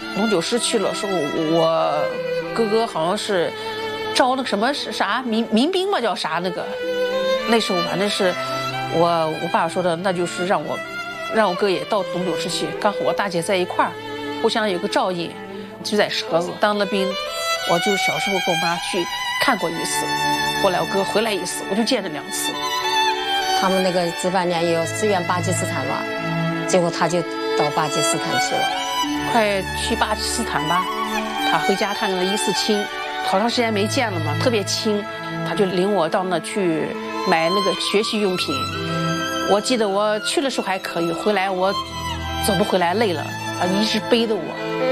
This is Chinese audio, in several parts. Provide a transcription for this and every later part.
龙九师去了，说我哥哥好像是招那个什么是啥民兵嘛，叫啥那个。那时候反正是我爸说的，那就是让我哥也到龙九师去，刚好我大姐在一块儿，互相有个照应，就在蛇子当了兵。我就小时候跟我妈去看过一次，后来我哥回来一次，我就见了2次。 他们那个值班连也有支援巴基斯坦嘛，结果他就到巴基斯坦去了。 快去巴基斯坦吧，他回家看看147亲，好长时间没见了嘛，特别亲，他就领我到那去买那个学习用品。我记得我去的时候还可以，回来我走不回来，累了，他一直背着我。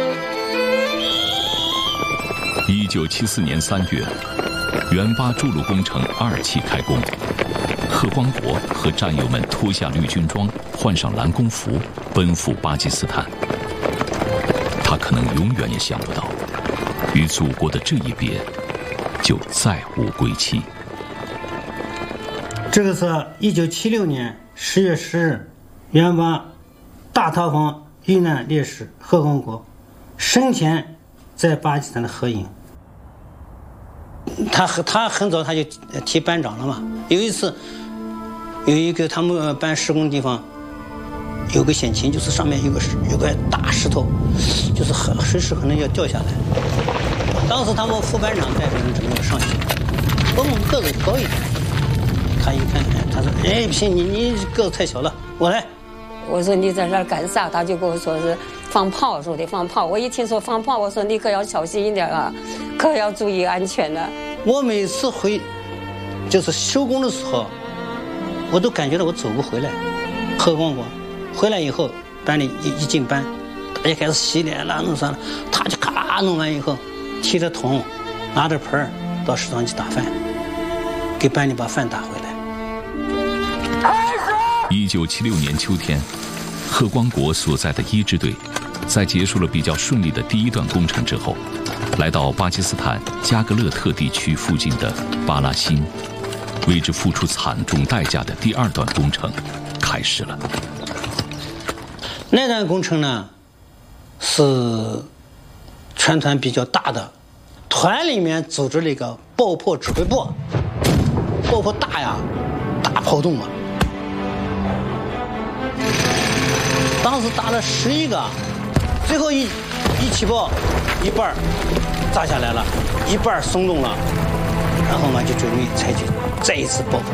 1974年3月，原八筑路工程2期开工，贺光国和战友们脱下绿军装，换上蓝工服，奔赴巴基斯坦。他可能永远也想不到，与祖国的这一别，就再无归期。 这个是1976年10月10日，原八大逃荒遇难烈士贺光国生前在巴基斯坦的合影。他很早他就提班长了嘛。有一次，有一个他们班施工地方有个险情，就是上面有个大石头，就是随时可能要掉下来。当时他们副班长带着人准备上去，我们个子高一点，他一看，他说：“哎，不行，你个子太小了，我来。” 我说你在这儿干啥？他就跟我说是放炮，说的放炮。我一听说放炮，我说你可要小心一点啊，可要注意安全的。 我每次就是收工的时候，我都感觉到我走不回来。贺光国回来以后，班里一进班，大家开始洗脸了，弄啥了，他就咔弄完以后，提着桶，拿着盆到食堂去打饭，给班里把饭打回来。 1976年秋天，贺光国所在的1支队，在结束了比较顺利的第1段工程之后，来到巴基斯坦加格勒特地区附近的巴拉新，为之付出惨重代价的第2段工程开始了。 那段工程呢，是全团比较大的，团里面组织了一个爆破指挥部，爆破大呀，大炮洞嘛。当时打了11个，最后一起爆，一半炸下来了，一半松动了，然后嘛就准备采取再一次爆破。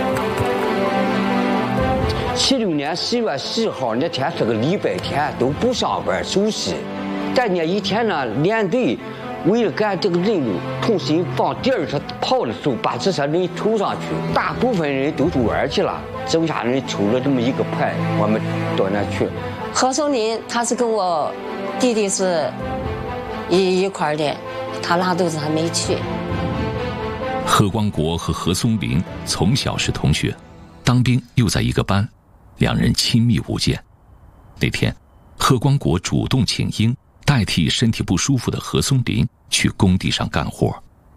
76年10月10号那天是个礼拜天，都不上班休息。但那一天呢，连队为了干这个任务，重新放第2车炮的时候，把这些人抽上去，大部分人都住院去了，剩下人抽了这么一个排，我们到那去。 何松林他是跟我弟弟是一块的，他拉肚子还没去。 贺光国和何松林从小是同学，当兵又在一个班，两人亲密无间。那天，贺光国主动请缨，代替身体不舒服的何松林去工地上干活。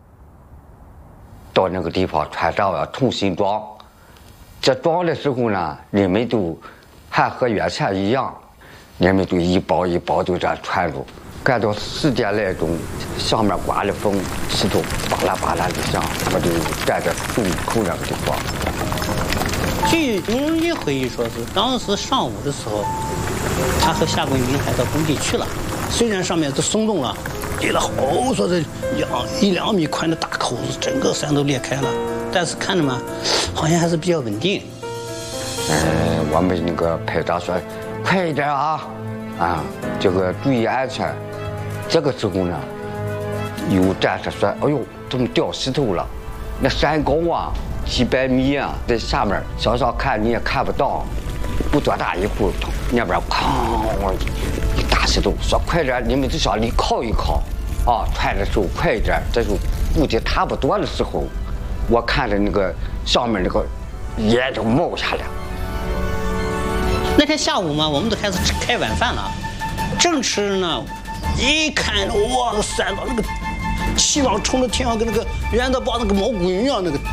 到那个地方船上要重新装，这装的时候呢，人们都还和原先一样，人们都一包一包就这样穿着，干到10点来钟，上面刮了风，石头巴拉巴拉的响，我就站在洞口那个地方。 据董荣基回忆说，是当时上午的时候，他和夏桂明还到工地去了，虽然上面都松动了，裂了好说的1-2米宽的大口子，整个山都裂开了，但是看着嘛，好像还是比较稳定。 我们那个排长说快一点啊，这个注意安全。这个时候呢，有战士说哎呦怎么掉石头了，那山高啊几百米啊，在下面小小看你也看不到，不多大一会儿那边哐一大石头，说快点，你们就向里靠一靠啊，穿的时候快一点。这时候估计差不多的时候，我看着那个上面那个烟就冒下来。 那天下午嘛，我们都开始开晚饭了，正吃呢，一看哇，山到那个气往冲着天上，跟那个圆的把那个毛骨云一样那个。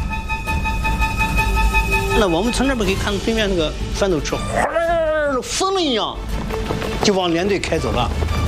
那我们从那边可以看到对面那个翻斗车，哗，风了一样，就往连队开走了。